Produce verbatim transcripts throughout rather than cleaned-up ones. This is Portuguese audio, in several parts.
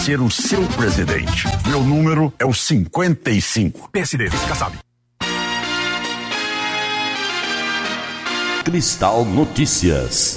ser o seu presidente. Meu número é o cinquenta e cinco. P S D, fica sabe. Cristal Notícias.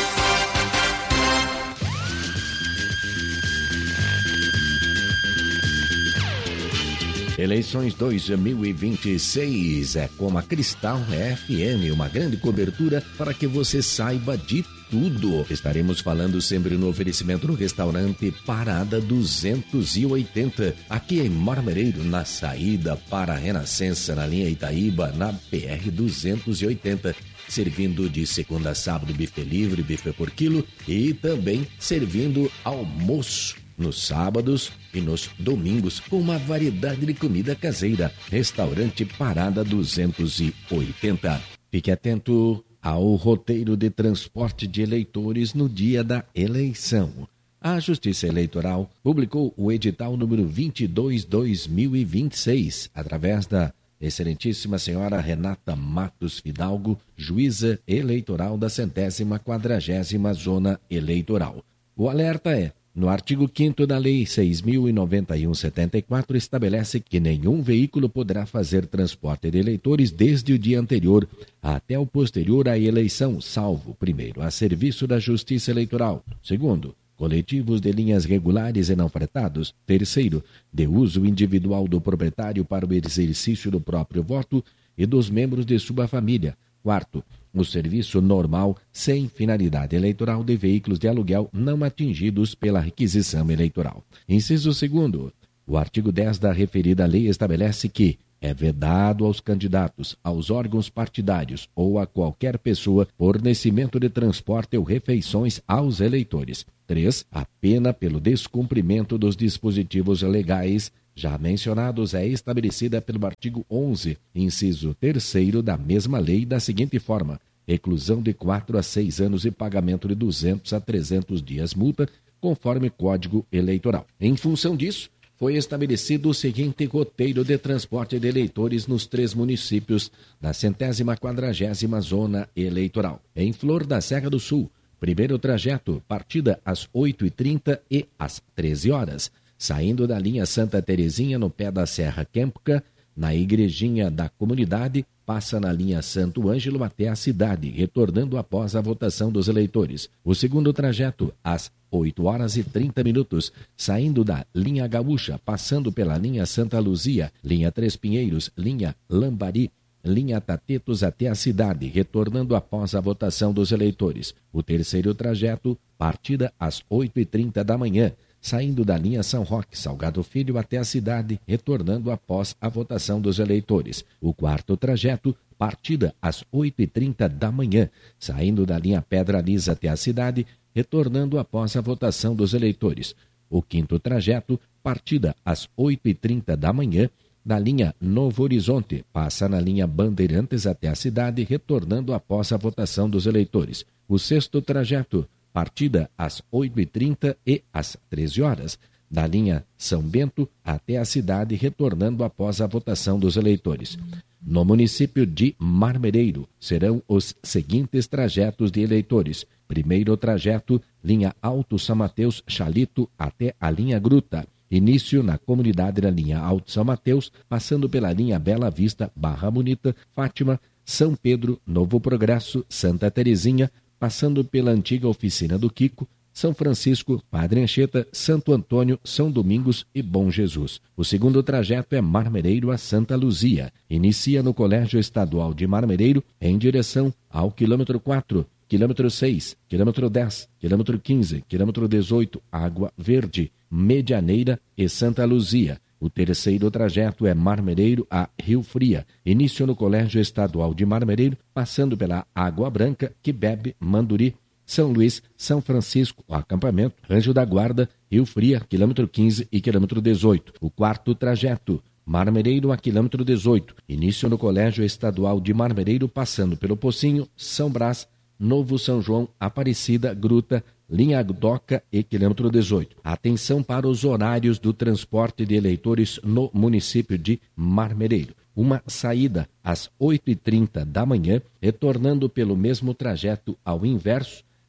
Eleições dois mil e vinte e seis é com a Cristal F M, uma grande cobertura para que você saiba de tudo. Estaremos falando sempre no oferecimento do restaurante Parada duzentos e oitenta, aqui em Marmereiro, na saída para a Renascença, na linha Itaíba, na P R duzentos e oitenta. Servindo de segunda a sábado buffet livre, buffet por quilo e também servindo almoço nos sábados e nos domingos, com uma variedade de comida caseira. Restaurante Parada duzentos e oitenta. Fique atento ao roteiro de transporte de eleitores no dia da eleição. A Justiça Eleitoral publicou o edital número vinte e dois barra dois mil e vinte e seis, através da Excelentíssima Senhora Renata Matos Fidalgo, juíza eleitoral da centésima quadragésima Zona Eleitoral. O alerta é: no artigo quinto da Lei seis mil e noventa e um barra setenta e quatro, estabelece que nenhum veículo poderá fazer transporte de eleitores desde o dia anterior até o posterior à eleição, salvo, primeiro, a serviço da Justiça Eleitoral; segundo, coletivos de linhas regulares e não fretados; terceiro, de uso individual do proprietário para o exercício do próprio voto e dos membros de sua família; quarto, o serviço normal sem finalidade eleitoral de veículos de aluguel não atingidos pela requisição eleitoral. Inciso segundo, o artigo dez da referida lei estabelece que é vedado aos candidatos, aos órgãos partidários ou a qualquer pessoa fornecimento de transporte ou refeições aos eleitores. três. A pena pelo descumprimento dos dispositivos legais já mencionados é estabelecida pelo artigo onze, inciso terceiro da mesma lei, da seguinte forma: reclusão de quatro a seis anos e pagamento de duzentos a trezentos dias multa, conforme Código Eleitoral. Em função disso, foi estabelecido o seguinte roteiro de transporte de eleitores nos três municípios da centésima quadragésima Zona Eleitoral. Em Flor da Serra do Sul, primeiro trajeto, partida às oito e trinta e às treze horas. Saindo da linha Santa Terezinha, no pé da Serra Quêmpica, na Igrejinha da Comunidade, passa na linha Santo Ângelo até a cidade, retornando após a votação dos eleitores. O segundo trajeto, às oito horas e trinta minutos, saindo da linha Gaúcha, passando pela linha Santa Luzia, linha Três Pinheiros, linha Lambari, linha Tatetos até a cidade, retornando após a votação dos eleitores. O terceiro trajeto, partida às oito e trinta da manhã, saindo da linha São Roque, Salgado Filho até a cidade, retornando após a votação dos eleitores. O quarto trajeto, partida às oito e trinta da manhã, saindo da linha Pedra Lisa até a cidade, retornando após a votação dos eleitores. O quinto trajeto, partida às oito e trinta da manhã, na linha Novo Horizonte, passa na linha Bandeirantes até a cidade, retornando após a votação dos eleitores. O sexto trajeto, partida às oito e trinta e às treze horas, da linha São Bento até a cidade, retornando após a votação dos eleitores. No município de Marmereiro, serão os seguintes trajetos de eleitores. Primeiro trajeto, linha Alto São Mateus, Chalito, até a linha Gruta. Início na comunidade da linha Alto São Mateus, passando pela linha Bela Vista, Barra Bonita, Fátima, São Pedro, Novo Progresso, Santa Terezinha, passando pela antiga oficina do Kiko, São Francisco, Padre Anchieta, Santo Antônio, São Domingos e Bom Jesus. O segundo trajeto é Marmereiro a Santa Luzia. Inicia no Colégio Estadual de Marmereiro, em direção ao quilômetro quatro, quilômetro seis, quilômetro dez, quilômetro quinze, quilômetro dezoito, Água Verde, Medianeira e Santa Luzia. O terceiro trajeto é Marmereiro a Rio Fria. Início no Colégio Estadual de Marmereiro, passando pela Água Branca, Quibebe, Manduri, São Luís, São Francisco, o acampamento, Anjo da Guarda, Rio Fria, quilômetro quinze e quilômetro dezoito. O quarto trajeto, Marmereiro a quilômetro dezoito. Início no Colégio Estadual de Marmereiro, passando pelo Pocinho, São Brás, Novo São João, Aparecida, Gruta, linha Doca e quilômetro dezoito. Atenção para os horários do transporte de eleitores no município de Marmereiro. Uma saída às oito e trinta da manhã, retornando pelo mesmo trajeto ao inverso,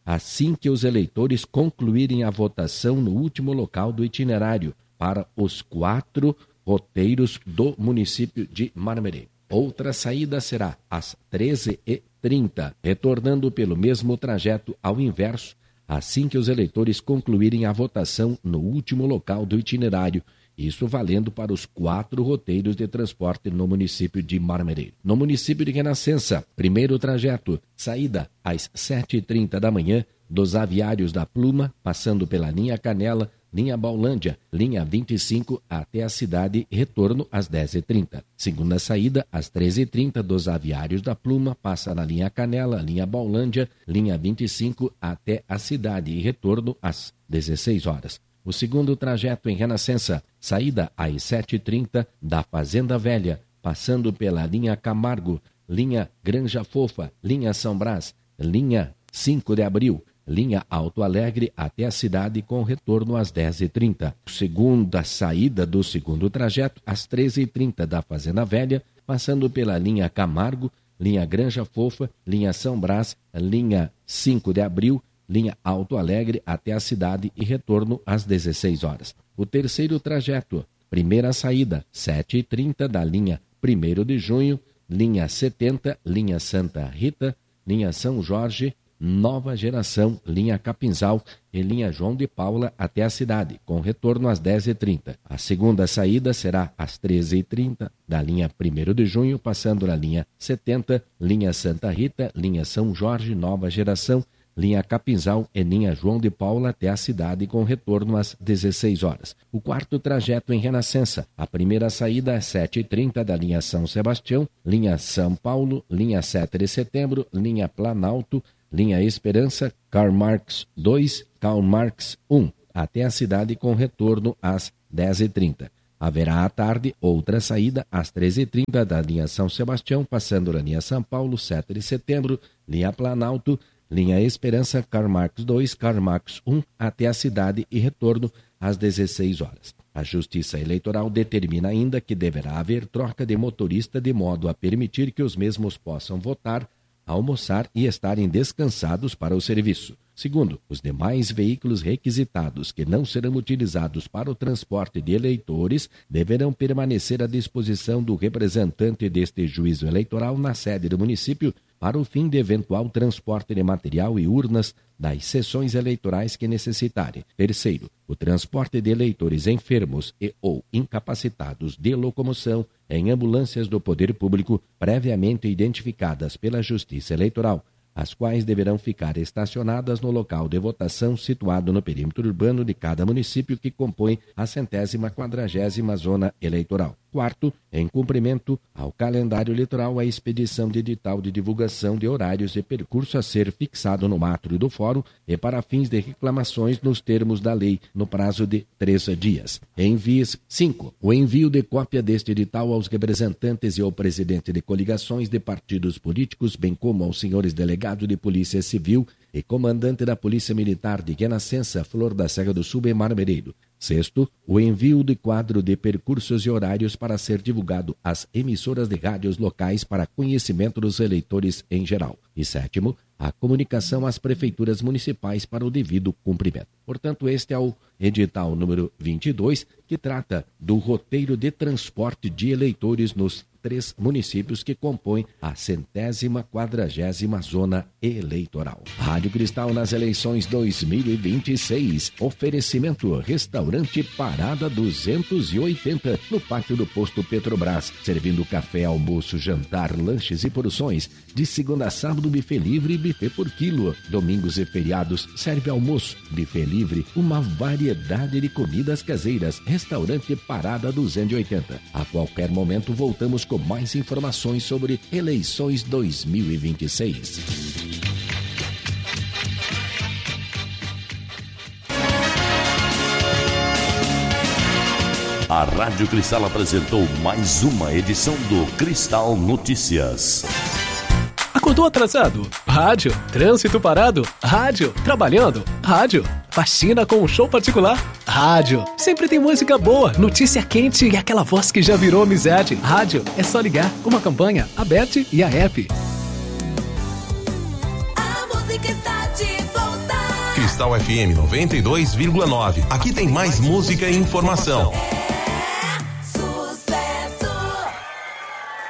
assim que os eleitores concluírem a votação no último local do itinerário para os quatro roteiros do município de Marmeleiro. Outra saída será às treze e trinta, retornando pelo mesmo trajeto ao inverso, assim que os eleitores concluírem a votação no último local do itinerário, isso valendo para os quatro roteiros de transporte no município de Marmeleiro. No município de Renascença, primeiro trajeto, saída às sete e trinta da manhã, dos aviários da Pluma, passando pela linha Canela, linha Baulândia, linha vinte e cinco até a cidade, retorno às dez e trinta. Segunda saída, às treze e trinta, dos aviários da Pluma, passa na linha Canela, linha Baulândia, linha vinte e cinco até a cidade e retorno às dezesseis horas. O segundo trajeto em Renascença, saída às sete e trinta da Fazenda Velha, passando pela linha Camargo, linha Granja Fofa, linha São Brás, linha cinco de abril, linha Alto Alegre até a cidade com retorno às dez e trinta. Segunda saída do segundo trajeto, às treze e trinta da Fazenda Velha, passando pela linha Camargo, linha Granja Fofa, linha São Brás, linha cinco de abril, linha Alto Alegre até a cidade e retorno às dezesseis horas. O terceiro trajeto, primeira saída, sete e trinta da linha primeiro de junho, linha setenta, linha Santa Rita, linha São Jorge, Nova Geração, linha Capinzal e linha João de Paula até a cidade, com retorno às dez e trinta. A segunda saída será às treze e trinta da linha primeiro de junho, passando na linha setenta, linha Santa Rita, linha São Jorge, Nova Geração, linha Capinzal e linha João de Paula até a cidade, com retorno às dezesseis horas. O quarto trajeto em Renascença, a primeira saída às sete e trinta da linha São Sebastião, linha São Paulo, linha sete de setembro, linha Planalto, linha Esperança, Karl Marx dois, Karl Marx um, até a cidade com retorno às dez e trinta. Haverá à tarde outra saída às treze e trinta da linha São Sebastião, passando na linha São Paulo, sete de setembro, linha Planalto, linha Esperança, Karl Marx dois, Karl Marx um, até a cidade e retorno às dezesseis horas. A Justiça Eleitoral determina ainda que deverá haver troca de motorista de modo a permitir que os mesmos possam votar, almoçar e estarem descansados para o serviço. Segundo, os demais veículos requisitados que não serão utilizados para o transporte de eleitores deverão permanecer à disposição do representante deste juízo eleitoral na sede do município para o fim de eventual transporte de material e urnas das sessões eleitorais que necessitarem. Terceiro, o transporte de eleitores enfermos e ou incapacitados de locomoção em ambulâncias do poder público previamente identificadas pela Justiça Eleitoral, as quais deverão ficar estacionadas no local de votação situado no perímetro urbano de cada município que compõe a centésima quadragésima zona eleitoral. Quarto, em cumprimento ao calendário eleitoral, a expedição de edital de divulgação de horários e percurso a ser fixado no átrio do fórum e para fins de reclamações nos termos da lei, no prazo de três dias. Envies. Cinco. O envio de cópia deste edital aos representantes e ao presidente de coligações de partidos políticos, bem como aos senhores delegados de Polícia Civil e comandante da Polícia Militar de Renascença, Flor da Serra do Sul e Marmeleiro. Sexto, o envio de quadro de percursos e horários para ser divulgado às emissoras de rádios locais para conhecimento dos eleitores em geral. E sétimo, a comunicação às prefeituras municipais para o devido cumprimento. Portanto, este é o edital número vinte e dois, que trata do roteiro de transporte de eleitores nos três municípios que compõem a centésima quadragésima zona eleitoral. Rádio Cristal nas eleições dois mil e vinte e seis. Oferecimento Restaurante Parada duzentos e oitenta, no pátio do posto Petrobras, servindo café, almoço, jantar, lanches e porções. De segunda a sábado, buffet livre e buffet por quilo. Domingos e feriados, serve almoço, buffet livre, uma variedade de comidas caseiras. Restaurante Parada duzentos e oitenta. A qualquer momento voltamos com mais informações sobre eleições dois mil e vinte e seis. A Rádio Cristal apresentou mais uma edição do Cristal Notícias. Acordou atrasado? Rádio. Trânsito parado? Rádio. Trabalhando? Rádio. Faxina com um show particular? Rádio. Sempre tem música boa, notícia quente e aquela voz que já virou amizade. Rádio. É só ligar. Uma campanha, a Bet e a App. A música está de volta. Cristal F M noventa e dois vírgula nove. Aqui tem mais música e informação.